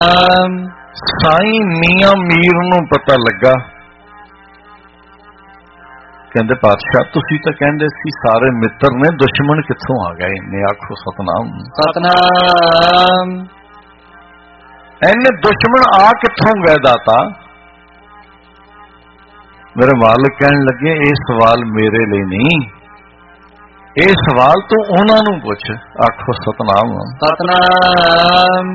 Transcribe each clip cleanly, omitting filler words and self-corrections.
ਸਾਈਂ ਮੀਆਂ ਮੀਰ ਨੂੰ ਪਤਾ ਲੱਗਾ, ਕਹਿੰਦੇ ਪਾਤਸ਼ਾਹ ਤੁਸੀਂ ਤਾਂ ਕਹਿੰਦੇ ਸੀ ਸਾਰੇ ਮਿੱਤਰ ਨੇ, ਦੁਸ਼ਮਣ ਕਿੱਥੋਂ ਆ ਗਏ ਇੰਨੇ? ਆਖੋ ਸਤਨਾਮ ਸਤਨਾਮ। ਇੰਨੇ ਦੁਸ਼ਮਣ ਆ ਕਿੱਥੋਂ ਗਏ ਦਾਤਾ? ਮੇਰੇ ਮਾਲਕ ਕਹਿਣ ਲੱਗੇ ਇਹ ਸਵਾਲ ਮੇਰੇ ਲਈ ਨਹੀਂ, ਇਹ ਸਵਾਲ ਤੂੰ ਉਹਨਾਂ ਨੂੰ ਪੁੱਛ। ਆਖੋ ਸਤਨਾਮ ਸਤਨਾਮ।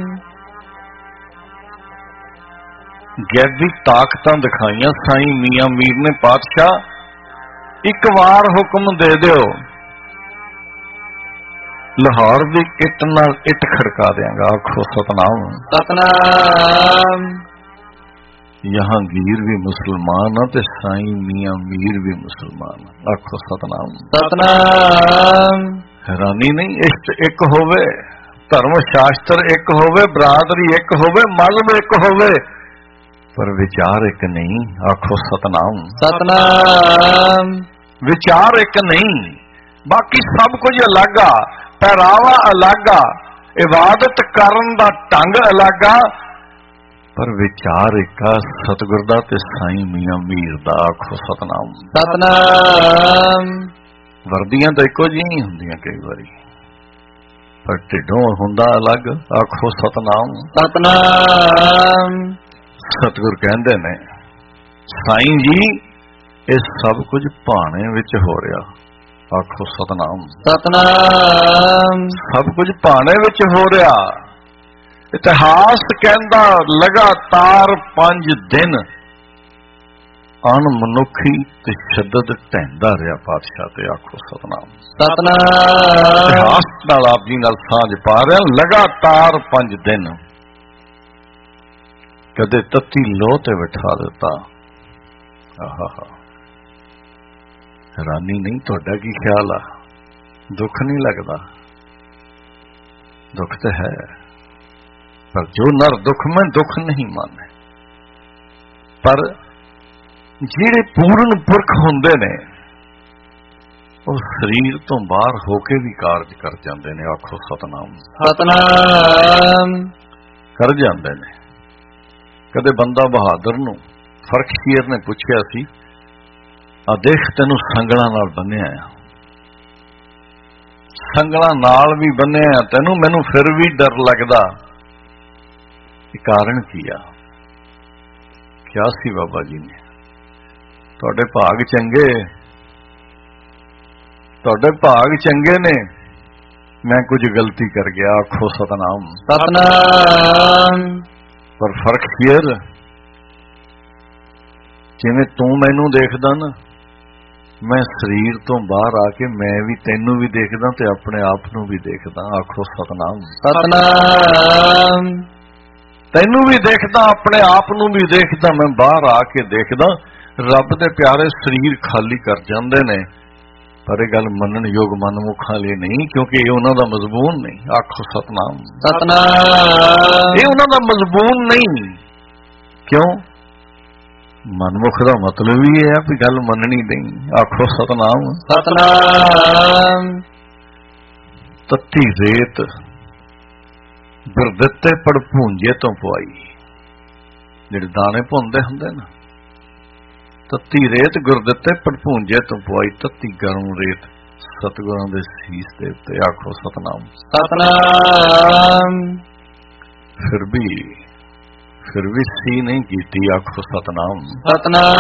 ਗੈਬੀ ਤਾਕਤਾਂ ਦਿਖਾਈਆਂ ਸਾਈਂ ਮੀਆਂ ਮੀਰ ਨੇ, ਪਾਤਸ਼ਾਹ ਇੱਕ ਵਾਰ ਹੁਕਮ ਦੇ ਦਿਓ, ਲਾਹੌਰ ਦੀ ਇੱਟ ਨਾਲ ਇੱਟ ਖੜਕਾ ਦਿਆਂਗਾ। ਆਖੋ ਸਤਨਾਮ ਸਤਨਾਮ। ਜਹਾਂਗੀਰ ਵੀ ਮੁਸਲਮਾਨ ਆ ਤੇ ਸਾਈਂ ਮੀਆਂ ਮੀਰ ਵੀ ਮੁਸਲਮਾਨ। ਆਖੋ ਸਤਨਾਮ ਸਤਨਾਮ। ਹੈਰਾਨੀ ਨਹੀਂ, ਇਸ਼ਟ ਇੱਕ ਹੋਵੇ, ਧਰਮ ਸ਼ਾਸਤਰ ਇੱਕ ਹੋਵੇ, ਬਰਾਦਰੀ ਇੱਕ ਹੋਵੇ, ਮਜ਼ਹਬ ਇੱਕ ਹੋਵੇ, ਪਰ ਵਿਚਾਰ ਇੱਕ ਨਹੀਂ। ਆਖੋ ਸਤਨਾਮ ਸਤਨਾਮ। ਵਿਚਾਰ ਇੱਕ ਨਹੀਂ, ਬਾਕੀ ਸਭ ਕੁਝ ਅਲੱਗ ਆ, ਪਹਿਰਾਵਾ ਅਲੱਗ ਆ, ਇਬਾਦਤ ਕਰਨ ਦਾ ਢੰਗ ਅਲੱਗ ਆ, ਪਰ ਵਿਚਾਰ ਇੱਕ ਆ, ਸਤਿਗੁਰ ਦਾ ਤੇ ਸਾਈਂ ਮੀਆਂ ਮੀਰ ਦਾ। ਆਖੋ ਸਤਨਾਮ ਸਤਨਾਮ। ਵਰਦੀਆਂ ਤਾਂ ਇੱਕੋ ਜਿਹੀਆਂ ਹੀ ਹੁੰਦੀਆਂ ਕਈ ਵਾਰੀ, ਪਰ ਢਿੱਡੋਂ ਹੁੰਦਾ ਅਲੱਗ। ਆਖੋ ਸਤਨਾਮ ਸਤਨਾਮ। ਸਤਿਗੁਰ ਕਹਿੰਦੇ ਨੇ ਸਾਈਂ ਜੀ ਇਹ ਸਭ ਕੁਝ ਭਾਣੇ ਵਿੱਚ ਹੋ ਰਿਹਾ। ਆਖੋ ਸਤਨਾਮ ਸਤਨਾਮ। ਸਭ ਕੁਝ ਭਾਣੇ ਵਿੱਚ ਹੋ ਰਿਹਾ। ਇਤਿਹਾਸ ਕਹਿੰਦਾ ਲਗਾਤਾਰ 5 ਦਿਨ ਅਣਮਨੁੱਖੀ ਤਸ਼ੱਦਦ ਢਹਿੰਦਾ ਰਿਹਾ ਪਾਤਸ਼ਾਹ ਤੇ। ਆਖੋ ਸਤਨਾਮ ਸਤਨਾਮ। ਇਤਿਹਾਸ ਨਾਲ ਆਪ ਜੀ ਨਾਲ ਸਾਂਝ ਪਾ ਰਿਹਾ, ਲਗਾਤਾਰ 5 ਦਿਨ। ਕਦੇ ਤੱਤੀ ਲੋਹ ਤੇ ਬਿਠਾ ਦਿੱਤਾ। ਆਹਾ ਹੈਰਾਨੀ ਨਹੀਂ, ਤੁਹਾਡਾ ਕੀ ਖਿਆਲ ਆ? ਦੁੱਖ ਨਹੀਂ ਲੱਗਦਾ? ਦੁੱਖ ਤਾਂ ਹੈ, ਪਰ ਜੋ ਨਰ ਦੁੱਖ ਮੈਂ ਦੁੱਖ ਨਹੀਂ ਮਾਨੇ। ਪਰ ਜਿਹੜੇ ਪੂਰਨ ਪੁਰਖ ਹੁੰਦੇ ਨੇ ਉਹ ਸਰੀਰ ਤੋਂ ਬਾਹਰ ਹੋ ਕੇ ਵੀ ਕਾਰਜ ਕਰ ਜਾਂਦੇ ਨੇ। ਆਖੋ ਸਤਨਾਮ ਸਤਨਾਮ। ਕਰ ਜਾਂਦੇ ਨੇ। ਕਦੇ ਬੰਦਾ ਬਹਾਦਰ ਨੂੰ ਫਰਖਸ਼ੀਰ ਨੇ ਪੁੱਛਿਆ ਸੀ, ਆ ਦੇਖ ਤੈਨੂੰ ਸੰਗਲਾਂ ਨਾਲ ਬੰਨਿਆ ਆ, ਸੰਗਲਾਂ ਨਾਲ ਵੀ ਬੰਨਿਆ ਤੈਨੂੰ, ਮੈਨੂੰ ਫਿਰ ਵੀ ਡਰ ਲੱਗਦਾ, ਇਹ ਕਾਰਨ ਕੀ ਆ? ਕਿਹਾ ਸੀ ਬਾਬਾ ਜੀ ਨੇ, ਤੁਹਾਡੇ ਭਾਗ ਚੰਗੇ, ਤੁਹਾਡੇ ਭਾਗ ਚੰਗੇ ਨੇ, ਮੈਂ ਕੁਝ ਗਲਤੀ ਕਰ ਗਿਆ। ਆਖੋ ਸਤਨਾਮ ਸਤਨਾਮ। ਪਰ ਫਰਖਸ਼ੀਰ ਜਿਵੇਂ ਤੂੰ ਮੈਨੂੰ ਦੇਖਦਾ ਨਾ, ਮੈਂ ਸਰੀਰ ਤੋਂ ਬਾਹਰ ਆ ਕੇ ਮੈਂ ਵੀ ਤੈਨੂੰ ਵੀ ਦੇਖਦਾ ਤੇ ਆਪਣੇ ਆਪ ਨੂੰ ਵੀ ਦੇਖਦਾ। ਆਖੋ ਸਤਨਾਮ ਸਤਨਾਮ। ਤੈਨੂੰ ਵੀ ਦੇਖਦਾ, ਆਪਣੇ ਆਪ ਨੂੰ ਵੀ ਦੇਖਦਾ, ਮੈਂ ਬਾਹਰ ਆ ਕੇ ਦੇਖਦਾ। ਰੱਬ ਦੇ ਪਿਆਰੇ ਸਰੀਰ ਖਾਲੀ ਕਰ ਜਾਂਦੇ ਨੇ, ਪਰ ਇਹ ਗੱਲ ਮੰਨਣ ਯੋਗ ਮਨਮੁਖਾਂ ਲਈ ਨਹੀਂ, ਕਿਉਂਕਿ ਇਹ ਉਹਨਾਂ ਦਾ ਮਜ਼ਬੂਨ ਨਹੀਂ। ਆਖੋ ਸਤਨਾਮ ਸਤਨਾਮ। ਇਹ ਉਹਨਾਂ ਦਾ ਮਜ਼ਬੂਨ ਨਹੀਂ। ਕਿਉਂ? ਮਨਮੁਖ ਦਾ ਮਤਲਬ ਹੀ ਇਹ ਹੈ ਵੀ ਗੱਲ ਮੰਨਣੀ ਨਹੀਂ। ਆਖੋ ਸਤਨਾਮ ਸਤਨਾਮ। ਤੱਤੀ ਰੇਤ ਗੁਰਦਿੱਤੇ ਪੜਪੂੰਜੇ ਤੋਂ ਪਵਾਈ, ਜਿਹੜੇ ਦਾਣੇ ਭੁੰਦੇ ਹੁੰਦੇ ਨਾ, ਤੱਤੀ ਰੇਤ ਗੁਰਦਿੱਤੇ ਪੜਪੂੰਜੇ ਤੋਂ ਪਵਾਈ, ਤੱਤੀ ਗਰਮ ਰੇਤ ਸਤਿਗੁਰਾਂ ਦੇ ਸੀਸ ਦੇ ਉੱਤੇ। ਆਖੋ ਸਤਨਾਮ ਸਤਨਾਮ। ਫਿਰ ਵੀ ਸੀ ਨਹੀਂ ਕੀਤੀ। ਆਖੋ ਸਤਨਾਮ ਸਤਨਾਮ।